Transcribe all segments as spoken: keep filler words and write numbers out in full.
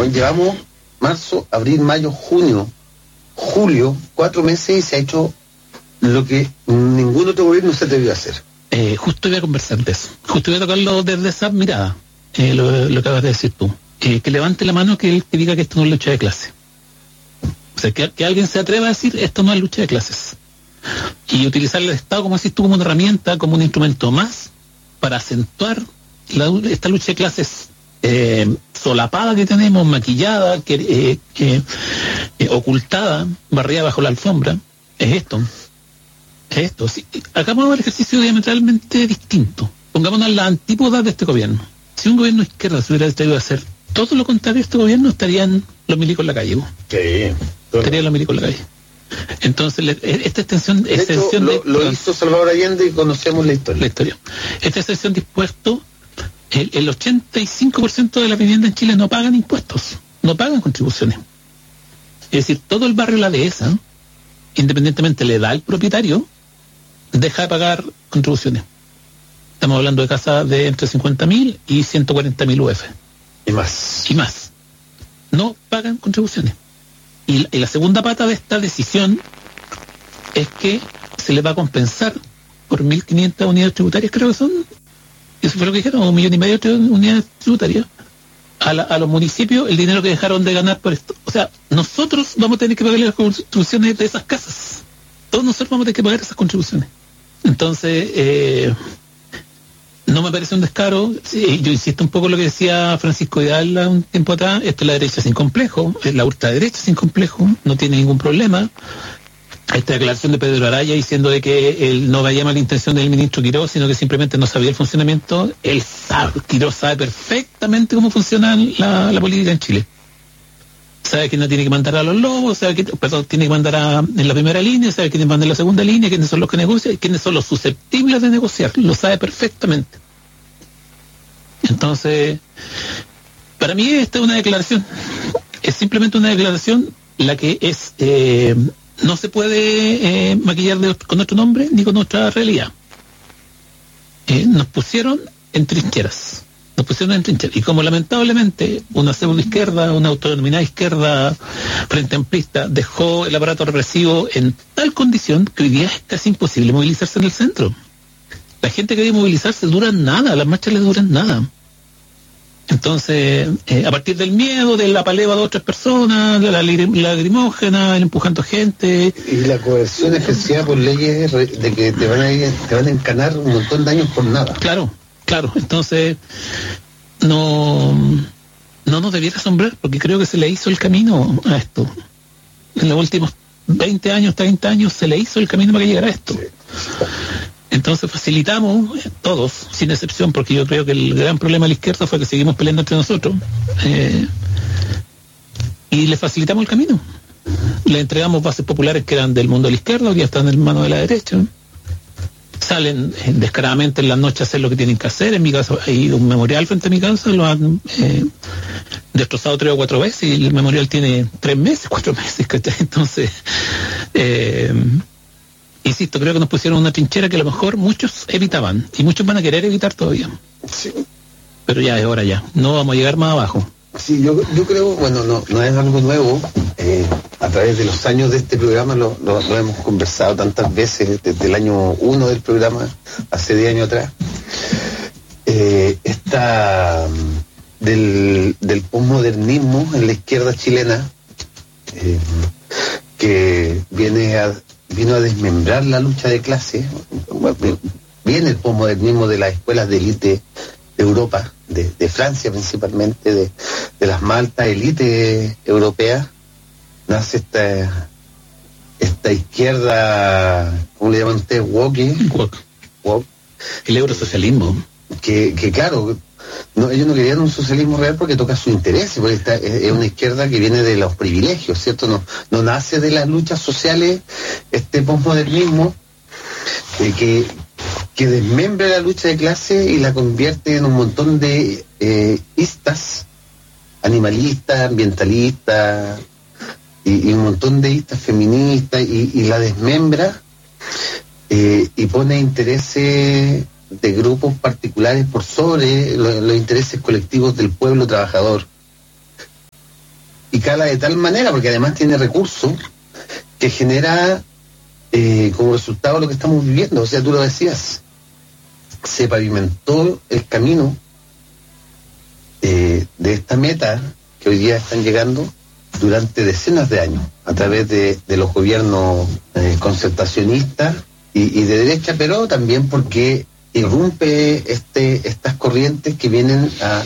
Hoy llevamos marzo, abril, mayo, junio, julio, cuatro meses y se ha hecho lo que ningún otro gobierno se atrevió a hacer. Eh, justo iba a conversar de eso. Justo iba a tocarlo desde esa mirada, eh, lo, lo que acabas de decir tú. Eh, que levante la mano que, que diga que esto no es lucha de clase. O sea, que, que alguien se atreva a decir esto no es lucha de clases. Y utilizar el Estado, como decís tú, como una herramienta, como un instrumento más para acentuar la, esta lucha de clases eh, solapada que tenemos, maquillada, que, eh, que, eh, ocultada, barrida bajo la alfombra. Es esto. Es esto. Sí, hagamos el ejercicio diametralmente distinto. Pongámonos en la antípoda de este gobierno. Si un gobierno de izquierda se hubiera atrevido a hacer todo lo contrario a este gobierno, estarían los milicos en la calle. Sí, estarían los milicos en la calle. Entonces, le, esta extensión... De extensión hecho, lo, de, lo hizo Salvador Allende y conocemos la historia. La historia. Esta extensión dispuesto, el, el ochenta y cinco por ciento de la vivienda en Chile no pagan impuestos, no pagan contribuciones. Es decir, todo el barrio La Dehesa, independientemente le da al propietario, deja de pagar contribuciones. Estamos hablando de casas de entre cincuenta mil y ciento cuarenta mil U F. Y más. Y más. No pagan contribuciones. Y, y la segunda pata de esta decisión es que se le va a compensar por mil quinientas unidades tributarias, creo que son. Eso fue lo que dijeron, un millón y medio de unidades tributarias. A, la, a los municipios el dinero que dejaron de ganar por esto. O sea, nosotros vamos a tener que pagar las contribuciones de esas casas. Todos nosotros vamos a tener que pagar esas contribuciones. Entonces, eh, no me parece un descaro. Sí, yo insisto un poco en lo que decía Francisco Vidal un tiempo atrás. Esto es la derecha sin complejo, es la ultraderecha sin complejo, no tiene ningún problema. Esta declaración de Pedro Araya diciendo de que él no veía mala intención del ministro Quirós, sino que simplemente no sabía el funcionamiento. Él sabe, Quirós sabe perfectamente cómo funciona la, la política en Chile. Sabe quién no tiene que mandar a los lobos, sabe que, perdón, tiene que mandar a, en la primera línea, sabe quién manda en la segunda línea, quiénes son los que negocian, quiénes son los susceptibles de negociar, lo sabe perfectamente. Entonces, para mí esta es una declaración, es simplemente una declaración la que es, eh, no se puede eh, maquillar de, con nuestro nombre ni con nuestra realidad. Eh, nos pusieron en trincheras. Nos pusieron en trincheras. Y como lamentablemente una pseudo izquierda, una autodenominada izquierda frente amplista dejó el aparato represivo en tal condición que hoy día es casi imposible movilizarse en el centro. La gente que quiere movilizarse dura nada, las marchas les duran nada. Entonces, eh, a partir del miedo, de la paleva de otras personas, de la lagrimógena, el empujando gente. Y la coerción ejercida por leyes de que te van a ir, te van a encanar un montón de años por nada. Claro. Claro, entonces no, no nos debiera asombrar porque creo que se le hizo el camino a esto. En los últimos veinte años, treinta años se le hizo el camino para que llegara a esto. Sí. Entonces facilitamos, eh, todos, sin excepción, porque yo creo que el gran problema de la izquierda fue que seguimos peleando entre nosotros, eh, y le facilitamos el camino. Le entregamos bases populares que eran del mundo de la izquierda, hoy ya están en manos de la derecha. Salen eh, descaradamente en las noches a hacer lo que tienen que hacer. En mi caso hay un memorial frente a mi casa, lo han eh, destrozado tres o cuatro veces y el memorial tiene tres meses, cuatro meses, ¿cachai? Entonces, eh, insisto, creo que nos pusieron una trinchera que a lo mejor muchos evitaban y muchos van a querer evitar todavía. Sí. Pero ya es hora ya, no vamos a llegar más abajo. Sí, yo, yo creo, bueno, no, no es algo nuevo. Eh, a través de los años de este programa lo, lo, lo hemos conversado tantas veces, desde el año uno del programa, hace diez años atrás. Eh, esta del, del posmodernismo en la izquierda chilena, eh, que viene a, vino a desmembrar la lucha de clases. Viene el posmodernismo de las escuelas de élite de Europa, de, de Francia principalmente, de, de las maltas élites europeas. Nace esta esta izquierda, ¿cómo le llaman ustedes? Woke. Woke. Woke. El eurosocialismo. Que, que claro, no, ellos no querían un socialismo real porque toca su interés, porque esta es, es una izquierda que viene de los privilegios, ¿cierto? No, no nace de las luchas sociales, este posmodernismo, eh, que que desmembra la lucha de clase y la convierte en un montón de eh, istas, animalistas, ambientalistas, y, y un montón de istas feministas, y, y la desmembra eh, y pone intereses de grupos particulares por sobre los, los intereses colectivos del pueblo trabajador. y cala de tal manera, porque además tiene recursos, que genera eh, como resultado lo que estamos viviendo. O sea, tú lo decías, se pavimentó el camino eh, de esta meta que hoy día están llegando durante decenas de años, a través de, de los gobiernos eh, concertacionistas y, y de derecha, pero también porque irrumpe este estas corrientes que vienen a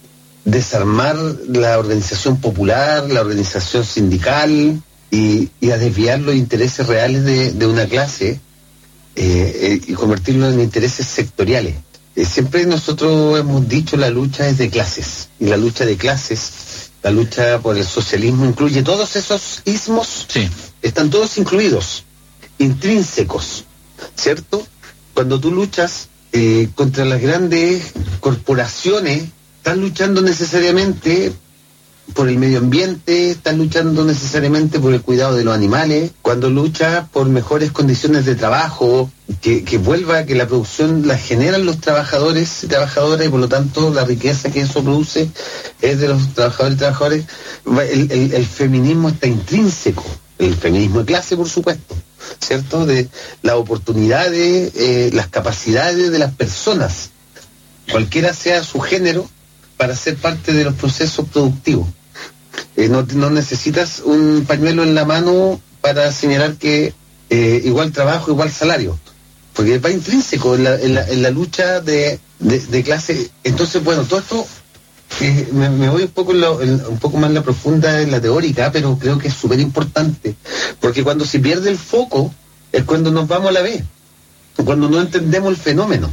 desarmar la organización popular, la organización sindical y, y a desviar los intereses reales de, de una clase eh, eh, y convertirlos en intereses sectoriales. Eh, siempre nosotros hemos dicho la lucha es de clases, y la lucha de clases, la lucha por el socialismo incluye todos esos ismos, sí. Están todos incluidos, intrínsecos, ¿cierto? Cuando tú luchas eh, contra las grandes corporaciones, estás luchando necesariamente por el medio ambiente, estás luchando necesariamente por el cuidado de los animales. Cuando luchas por mejores condiciones de trabajo, que, que vuelva, que la producción la generan los trabajadores y trabajadoras, y por lo tanto la riqueza que eso produce es de los trabajadores y trabajadoras. El, el, el feminismo está intrínseco, el feminismo de clase, por supuesto, ¿cierto? De las oportunidades, eh, las capacidades de las personas, cualquiera sea su género, para ser parte de los procesos productivos. Eh, no, no necesitas un pañuelo en la mano para señalar que eh, igual trabajo, igual salario, porque va intrínseco en la, en la, en la lucha de, de, de clase. Entonces, bueno, todo esto, eh, me, me voy un poco, en lo, en, un poco más en la profunda, en la teórica, pero creo que es súper importante, porque cuando se pierde el foco es cuando nos vamos a la vez, cuando no entendemos el fenómeno.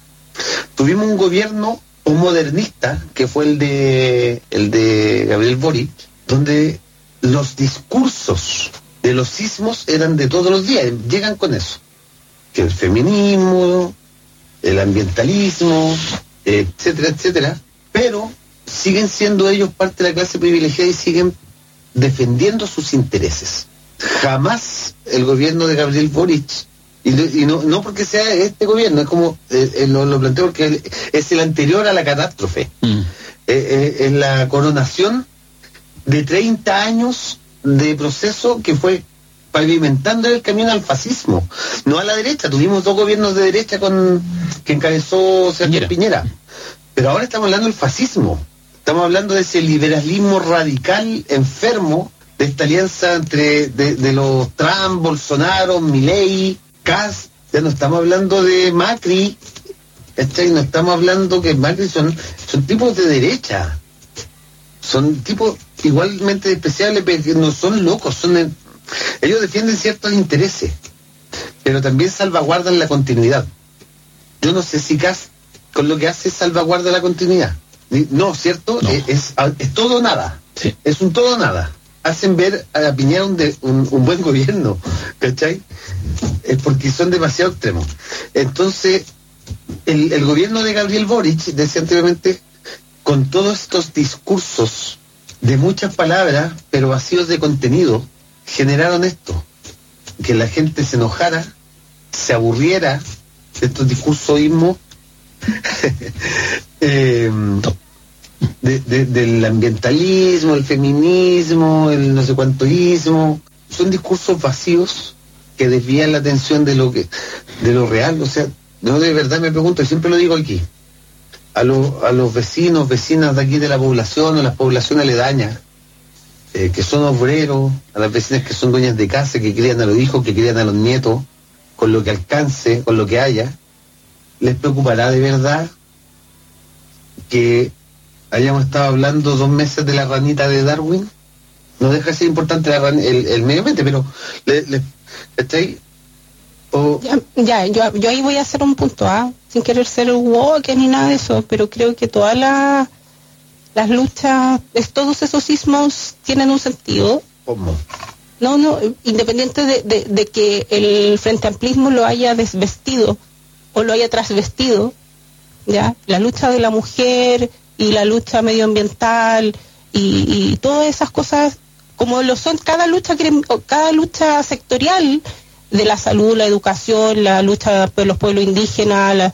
Tuvimos un gobierno modernista, que fue el de el de Gabriel Boric, donde los discursos de los sismos eran de todos los días, llegan con eso, que el feminismo, el ambientalismo, etcétera, etcétera, pero siguen siendo ellos parte de la clase privilegiada y siguen defendiendo sus intereses. Jamás el gobierno de Gabriel Boric, y, y no, no porque sea este gobierno, es como eh, eh, lo, lo planteo porque es el anterior a la catástrofe, mm. eh, eh, es la coronación de treinta años de proceso que fue pavimentando el camino al fascismo, no a la derecha. Tuvimos dos gobiernos de derecha con que encabezó Sergio Piñera. Piñera, pero ahora estamos hablando del fascismo, estamos hablando de ese liberalismo radical enfermo, de esta alianza entre de, de los Trump, Bolsonaro, Milei, Kass. Ya no estamos hablando de Macri, ¿cachai? No estamos hablando que Macri son, son tipos de derecha, son tipos igualmente despreciables, pero no son locos, son el, ellos defienden ciertos intereses, pero también salvaguardan la continuidad. Yo no sé si Kass con lo que hace salvaguarda la continuidad. No, ¿cierto? No. Es, es, es todo o nada. Sí. Es un todo o nada. Hacen ver a Piñera un, de, un, un buen gobierno, ¿cachai? Es porque son demasiado extremos. Entonces, el, el gobierno de Gabriel Boric, decía anteriormente, con todos estos discursos de muchas palabras, pero vacíos de contenido, generaron esto, que la gente se enojara, se aburriera de estos discursos ismos, eh, De, de, del ambientalismo, el feminismo, el no sé cuántoísmo. Son discursos vacíos que desvían la atención de lo que de lo real. O sea, yo de verdad me pregunto, y siempre lo digo aquí, a, lo, a los vecinos, vecinas de aquí de la población, o las poblaciones aledañas, eh, que son obreros, a las vecinas que son dueñas de casa, que crían a los hijos, que crían a los nietos, con lo que alcance, con lo que haya, ¿les preocupará de verdad que hayamos estado hablando dos meses de la ranita de Darwin? No deja de ser importante la ran, el, el medio ambiente, pero le, le, ¿estáis? O... Ya, ya yo, yo ahí voy a hacer un punto, ¿ah? Sin querer ser woke ni nada de eso, pero creo que todas la, las luchas, es, todos esos sismos tienen un sentido. ¿Cómo? No, no, independiente de, de, de que el frente amplismo lo haya desvestido o lo haya trasvestido, ¿ya? La lucha de la mujer y la lucha medioambiental y, y todas esas cosas, como lo son cada lucha cada lucha sectorial de la salud, la educación, la lucha por los pueblos indígenas, la,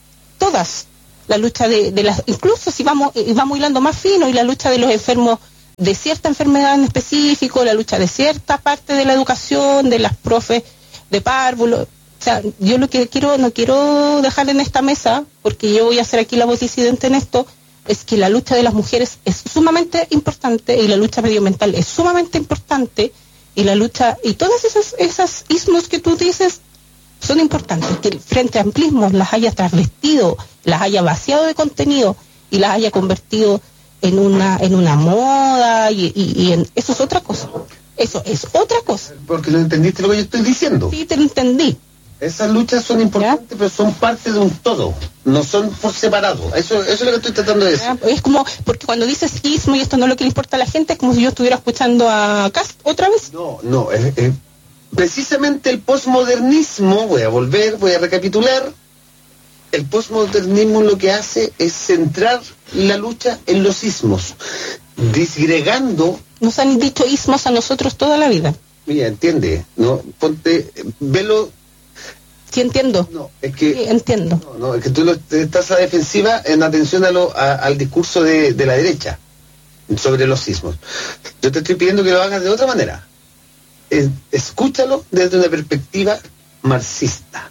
todas, la lucha de, de las, incluso si vamos, vamos hilando más fino, y la lucha de los enfermos de cierta enfermedad en específico, la lucha de cierta parte de la educación, de las profes de párvulo. O sea, yo lo que quiero, no quiero dejar en esta mesa, porque yo voy a ser aquí la voz disidente en esto, es que la lucha de las mujeres es sumamente importante y la lucha medioambiental es sumamente importante y la lucha, y todas esas, esas ismos que tú dices son importantes, que el Frente Amplismo las haya transvestido, las haya vaciado de contenido y las haya convertido en una en una moda y, y, y en, eso es otra cosa, eso es otra cosa. Porque no entendiste lo que yo estoy diciendo. Sí, te lo entendí. Esas luchas son importantes, ¿ya? Pero son parte de un todo, no son por separado. Eso, eso es lo que estoy tratando de decir. ¿Ya? Es como, porque cuando dices ismo y esto no es lo que le importa a la gente, es como si yo estuviera escuchando a Cast otra vez. No, no, es, es precisamente el posmodernismo, voy a volver, voy a recapitular, el posmodernismo lo que hace es centrar la lucha en los ismos, disgregando. Nos han dicho ismos a nosotros toda la vida. Mira, entiende, no, ponte, velo. Sí, entiendo. No, es que, sí, entiendo. No, no, es que tú lo, estás a defensiva en atención a lo, a, al discurso de, de la derecha sobre los sismos. Yo te estoy pidiendo que lo hagas de otra manera. Es, escúchalo desde una perspectiva marxista,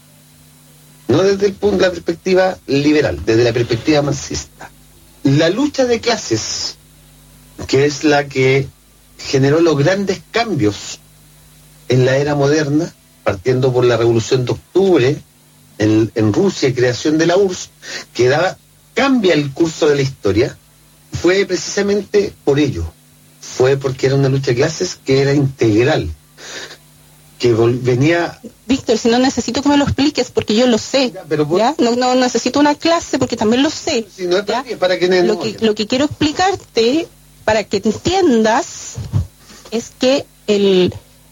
no desde el punto de la perspectiva liberal, desde la perspectiva marxista. La lucha de clases, que es la que generó los grandes cambios en la era moderna, partiendo por la Revolución de Octubre en, en Rusia y creación de la U R S S, que da, cambia el curso de la historia, fue precisamente por ello. Fue porque era una lucha de clases que era integral, que vol- venía... Víctor, si no necesito que me lo expliques, porque yo lo sé. Ya, pero vos... ¿ya? No, no necesito una clase, porque también lo sé. Si no es para, ti, para que no, lo, que, lo que quiero explicarte, para que entiendas, es que el...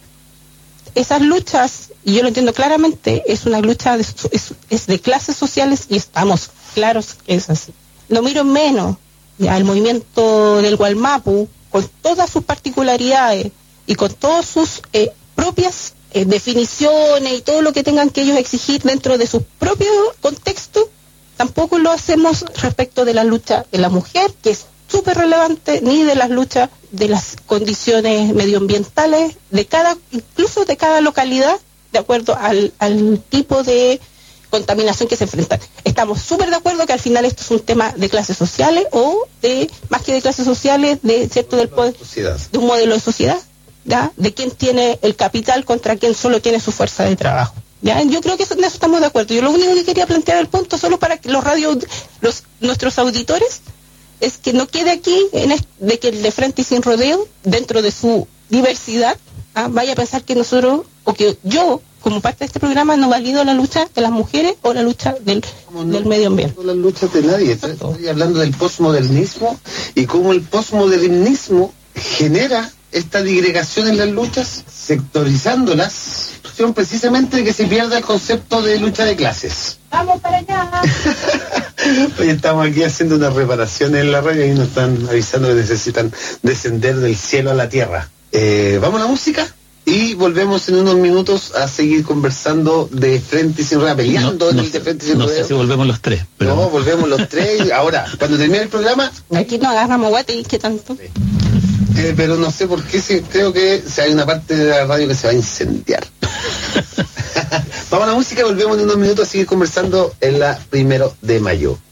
esas luchas, y yo lo entiendo claramente, es una lucha de, es, es de clases sociales y estamos claros que es así. No miro menos ya el movimiento del Gualmapu, con todas sus particularidades y con todas sus eh, propias eh, definiciones y todo lo que tengan que ellos exigir dentro de sus propios contextos, tampoco lo hacemos respecto de la lucha de la mujer, que es súper relevante, ni de las luchas de las condiciones medioambientales de cada, incluso de cada localidad, de acuerdo al, al tipo de contaminación que se enfrentan. Estamos súper de acuerdo que al final esto es un tema de clases sociales o de, más que de clases sociales, de cierto del poder, de un modelo de sociedad, ¿ya? De quién tiene el capital contra quién solo tiene su fuerza de trabajo. ¿Ya? Yo creo que eso, en eso estamos de acuerdo. Yo lo único que quería plantear el punto, solo para que los radios, los nuestros auditores, es que no quede aquí en este, de que el de Frente y Sin Rodeo, dentro de su diversidad, ¿ah? vaya a pensar que nosotros, o que yo, como parte de este programa, no valido la lucha de las mujeres o la lucha del, no, del medio ambiente. No las luchas de nadie. Estoy, estoy hablando del posmodernismo y cómo el posmodernismo genera esta digregación en las luchas, sectorizándolas, precisamente de que se pierda el concepto de lucha de clases. ¡Vamos para allá! Hoy estamos aquí haciendo una reparación en la radio y nos están avisando que necesitan descender del cielo a la tierra. Eh, ¿Vamos a la música? Y volvemos en unos minutos a seguir conversando de Frente y Sin Rodeo, peleando no, en no el sé, de Frente y Sin no Rodeo. sé si volvemos los tres. Pero... No, volvemos los tres. Ahora, cuando termine el programa... Aquí no agarramos guate y qué tanto. Sí. Eh, pero no sé por qué, sí, creo que si hay una parte de la radio que se va a incendiar. Vamos a la música y volvemos en unos minutos a seguir conversando en la primero de mayo.